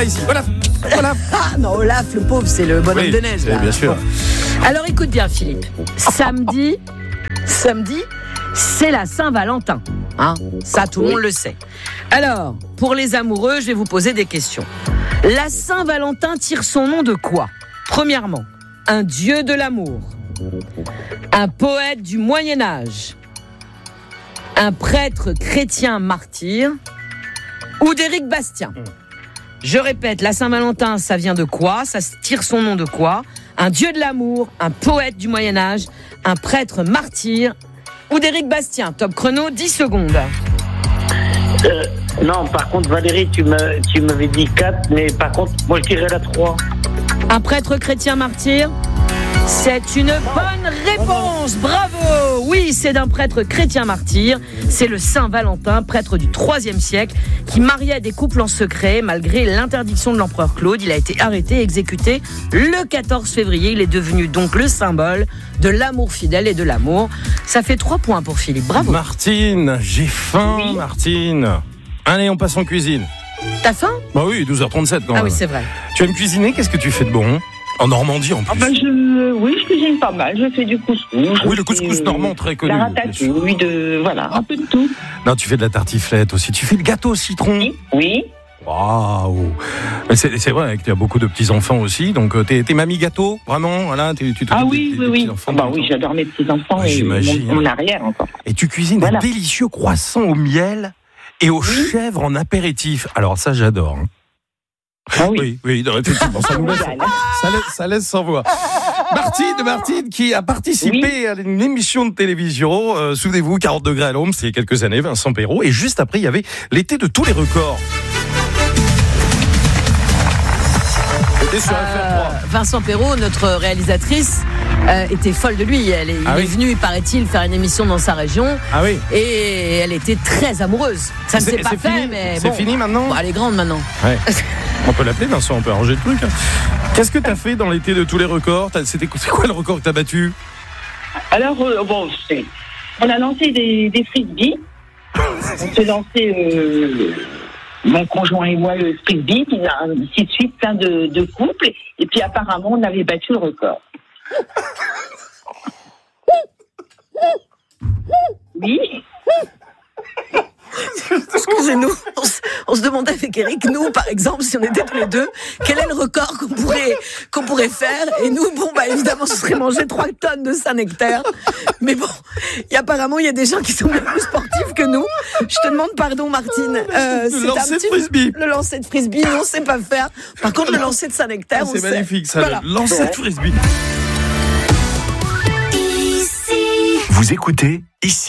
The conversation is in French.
voilà ici. Voilà. Ah non, Olaf, le pauvre, c'est le bonhomme de neige. Là. Bien sûr. Alors écoute bien, Philippe. Samedi, c'est la Saint-Valentin. Hein, ça, tout le monde le sait. Alors, pour les amoureux, je vais vous poser des questions. La Saint-Valentin tire son nom de quoi ? Premièrement, un dieu de l'amour, un poète du Moyen-Âge, un prêtre chrétien martyr ou d'Éric Bastien. Je répète, la Saint-Valentin, ça vient de quoi ? Ça tire son nom de quoi ? Un dieu de l'amour, un poète du Moyen-Âge, un prêtre martyr ou d'Éric Bastien. Top chrono, 10 secondes. Non, par contre, Valérie, tu m'avais dit 4, mais par contre, moi, je dirais la 3. Un prêtre chrétien martyr ? C'est une bonne réponse, bravo. Oui, c'est d'un prêtre chrétien martyr. C'est le Saint Valentin, prêtre du IIIe siècle, qui mariait des couples en secret malgré l'interdiction de l'empereur Claude. Il a été arrêté et exécuté le 14 février. Il est devenu donc le symbole de l'amour fidèle et de l'amour. Ça fait 3 points pour Philippe, bravo. Martine, j'ai faim, oui. Martine. Allez, on passe en cuisine. T'as faim ? Bah oui, 12h37 quand même. Ah oui, c'est vrai. Tu aimes cuisiner ? Qu'est-ce que tu fais de bon ? En Normandie en plus. Je cuisine pas mal. Je fais du couscous. Oui, le couscous normand très connu. La ratatouille, voilà, un peu de tout. Non, tu fais de la tartiflette aussi. Tu fais le gâteau au citron. Oui. Waouh. C'est vrai que tu as beaucoup de petits-enfants aussi. Donc, t'es mamie gâteau, vraiment voilà, tu oui. Petits-enfants, oui, j'adore mes petits-enfants et mon arrière encore. Et tu cuisines des délicieux croissants au miel et aux chèvres en apéritif. Alors ça, j'adore. Hein. Ah oui, effectivement, ça laisse sans voix. Martine qui a participé à une émission de télévision, souvenez-vous, 40 degrés à l'ombre, c'est il y a quelques années, Vincent Perrault, et juste après, il y avait l'été de tous les records. C'était sur FR3. Vincent Perrault, notre réalisatrice, était folle de lui. Il est venu, paraît-il, faire une émission dans sa région. Ah oui. Et elle était très amoureuse. Ça ne s'est pas fait, mais c'est fini maintenant. Bon, elle est grande maintenant. Ouais. On peut l'appeler Vincent, on peut arranger le truc. Qu'est-ce que tu as fait dans l'été de tous les records ? C'est quoi le record que tu as battu ? Alors, on a lancé des frisbees. On s'est lancé, mon conjoint et moi, le frisbee, puis ainsi de suite, plein de couples. Et puis apparemment, on avait battu le record. Oui. Excusez-nous, on se demandait avec Eric, nous par exemple, si on était tous les deux, quel est le record qu'on pourrait faire. Et nous, évidemment, ce serait manger 3 tonnes de Saint-Nectaire. Mais bon, apparemment, il y a des gens qui sont bien plus sportifs que nous. Je te demande pardon, Martine. Le lancer de frisbee. Le lancer de frisbee, nous, on ne sait pas faire. Par contre, le lancer de Saint-Nectaire, on sait. C'est magnifique, ça. Voilà. Le lancer de frisbee. Vous écoutez ici.